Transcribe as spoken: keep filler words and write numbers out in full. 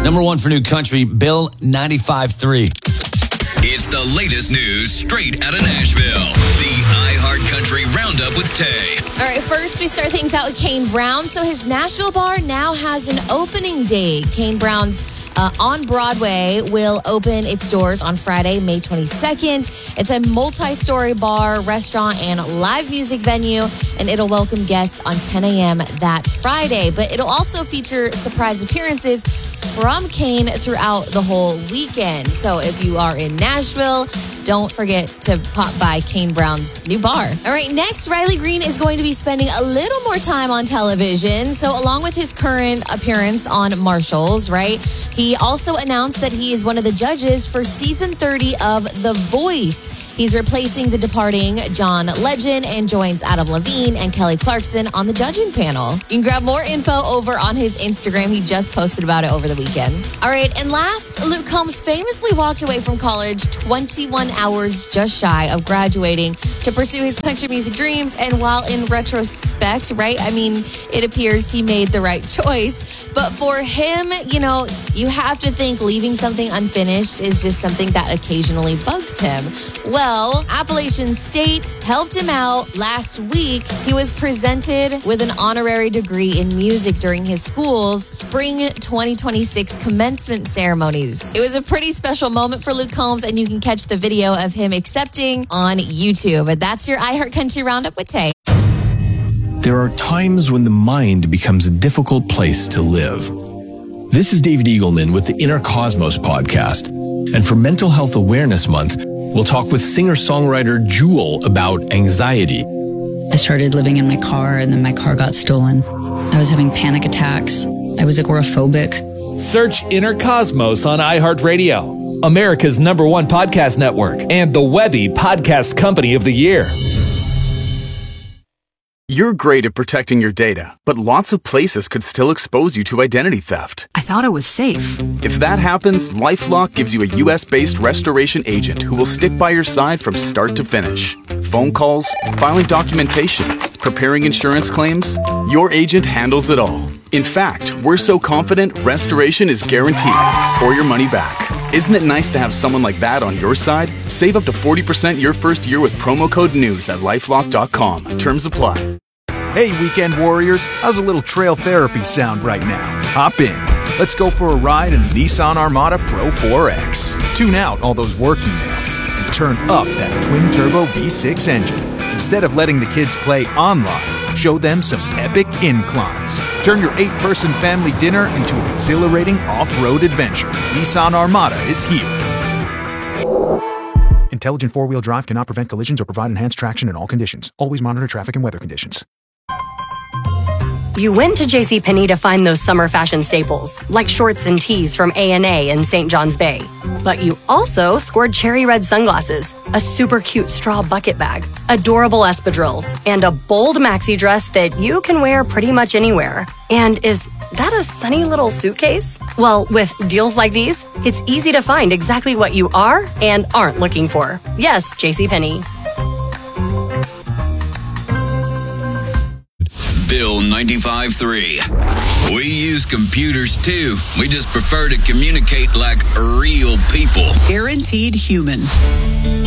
Number one for new country, Bill ninety-five three. It's the latest news straight out of Nashville. The iHeartCountry Roundup with Tay. All right, first we start things out with Kane Brown. So his Nashville bar now has an opening date. Kane Brown's uh, on Broadway will open its doors on Friday, May twenty-second. It's a multi-story bar, restaurant, and live music venue, and it'll welcome guests on ten a.m. that Friday. But it'll also feature surprise appearances from Kane throughout the whole weekend. So if you are in Nashville, don't forget to pop by Kane Brown's new bar. All right, next, Riley Green is going to be spending a little more time on television. So along with his current appearance on Marshalls, right, he also announced that he is one of the judges for season thirty of The Voice. He's replacing the departing John Legend and joins Adam Levine and Kelly Clarkson on the judging panel. You can grab more info over on his Instagram. He just posted about it over the weekend. All right, and last, Luke Combs famously walked away from college twenty-one hours just shy of graduating to pursue his country music dreams. And while in retrospect, right, I mean, it appears he made the right choice. But for him, you know, you have to think leaving something unfinished is just something that occasionally bugs him. Well, Appalachian State helped him out last week. He was presented with an honorary degree in music during his school's spring twenty twenty-six commencement ceremonies. It was a pretty special moment for Luke Combs, and you can catch the video of him accepting on YouTube. But that's your iHeartCountry Roundup with Tay. There are times when the mind becomes a difficult place to live. This is David Eagleman with the Inner Cosmos podcast. And for Mental Health Awareness Month, we'll talk with singer-songwriter Jewel about anxiety. I started living in my car, and then my car got stolen. I was having panic attacks. I was agoraphobic. Search Inner Cosmos on iHeartRadio, America's number one podcast network, and the Webby Podcast Company of the Year. You're great at protecting your data, but lots of places could still expose you to identity theft. I thought it was safe. If that happens, LifeLock gives you a U S-based restoration agent who will stick by your side from start to finish. Phone calls, filing documentation, preparing insurance claims, your agent handles it all. In fact, we're so confident restoration is guaranteed or your money back. Isn't it nice to have someone like that on your side? Save up to forty percent your first year with promo code NEWS at lifelock dot com. Terms apply. Hey, weekend warriors. How's a little trail therapy sound right now? Hop in. Let's go for a ride in the Nissan Armada Pro four X. Tune out all those work emails and turn up that twin-turbo V six engine. Instead of letting the kids play online, show them some epic inclines. Turn your eight-person family dinner into an exhilarating off-road adventure. Nissan Armada is here. Intelligent four-wheel drive cannot prevent collisions or provide enhanced traction in all conditions. Always monitor traffic and weather conditions. You went to JCPenney to find those summer fashion staples, like shorts and tees from A and A in Saint John's Bay. But you also scored cherry red sunglasses, a super cute straw bucket bag, adorable espadrilles, and a bold maxi dress that you can wear pretty much anywhere. And is that a sunny little suitcase? Well, with deals like these, it's easy to find exactly what you are and aren't looking for. Yes, JCPenney. Bill ninety-five three. We use computers too. We just prefer to communicate like real people. Guaranteed human.